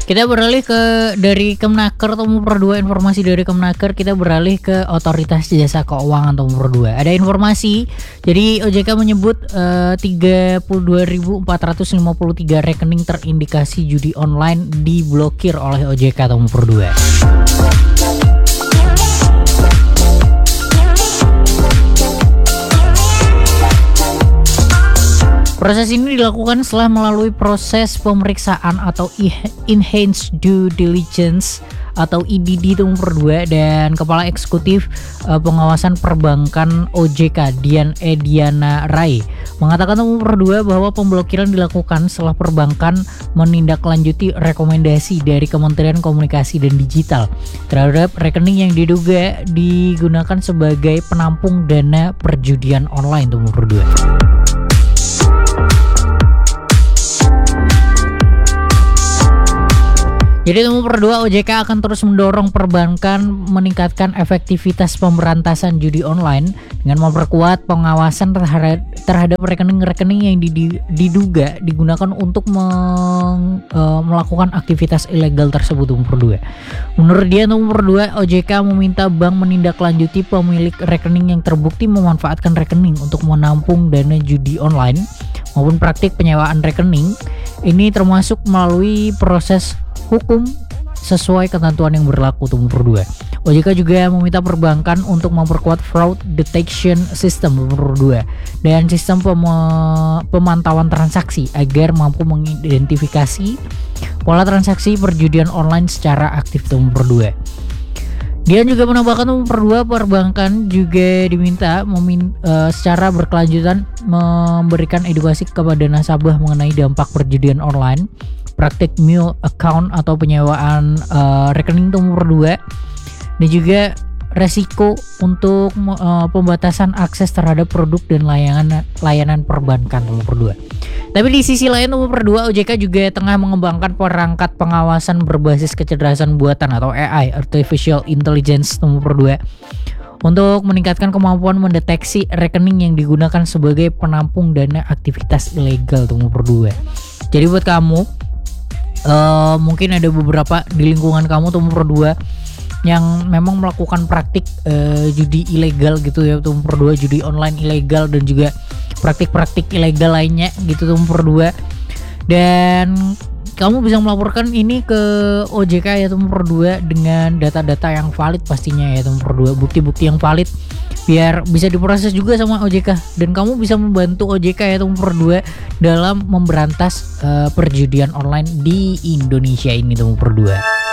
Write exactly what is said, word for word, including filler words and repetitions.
Kita beralih ke dari Kemnaker nomor dua, informasi dari Kemnaker, kita beralih ke Otoritas Jasa Keuangan nomor dua. Ada informasi, jadi O J K menyebut uh, tiga puluh dua ribu empat ratus lima puluh tiga rekening terindikasi judi online diblokir oleh O J K nomor dua. Proses ini dilakukan setelah melalui proses pemeriksaan atau enhanced due diligence atau E D D nomor dua, dan Kepala Eksekutif uh, Pengawasan Perbankan O J K Dian Ediana Rai mengatakan nomor dua bahwa pemblokiran dilakukan setelah perbankan menindaklanjuti rekomendasi dari Kementerian Komunikasi dan Digital terhadap rekening yang diduga digunakan sebagai penampung dana perjudian online nomor dua. Jadi nomor dua, O J K akan terus mendorong perbankan meningkatkan efektivitas pemberantasan judi online dengan memperkuat pengawasan terhadap, terhadap rekening-rekening yang diduga digunakan untuk meng, e, melakukan aktivitas ilegal tersebut. Nomor dua. Menurut dia, nomor dua, O J K meminta bank menindaklanjuti pemilik rekening yang terbukti memanfaatkan rekening untuk menampung dana judi online maupun praktik penyewaan rekening. Ini termasuk melalui proses hukum sesuai ketentuan yang berlaku. Nomor dua. O J K juga meminta perbankan untuk memperkuat fraud detection system nomor dua dan sistem pem- pemantauan transaksi agar mampu mengidentifikasi pola transaksi perjudian online secara aktif. Nomor dua. Dia juga menambahkan nomor dua, perbankan juga diminta memin, uh, secara berkelanjutan memberikan edukasi kepada nasabah mengenai dampak perjudian online, praktik mule account atau penyewaan uh, rekening nomor dua, dan juga resiko untuk uh, pembatasan akses terhadap produk dan layanan layanan perbankan nomor dua. Tapi di sisi lain nomor dua, O J K juga tengah mengembangkan perangkat pengawasan berbasis kecerdasan buatan atau A I (Artificial Intelligence) nomor dua untuk meningkatkan kemampuan mendeteksi rekening yang digunakan sebagai penampung dana aktivitas ilegal nomor dua. Jadi buat kamu uh, mungkin ada beberapa di lingkungan kamu nomor dua yang memang melakukan praktik uh, judi ilegal gitu ya, nomor dua, judi online ilegal dan juga praktik-praktik ilegal lainnya gitu nomor dua, dan kamu bisa melaporkan ini ke O J K ya nomor dua dengan data-data yang valid pastinya ya nomor dua, bukti-bukti yang valid biar bisa diproses juga sama O J K, dan kamu bisa membantu O J K ya nomor dua dalam memberantas uh, perjudian online di Indonesia ini nomor dua.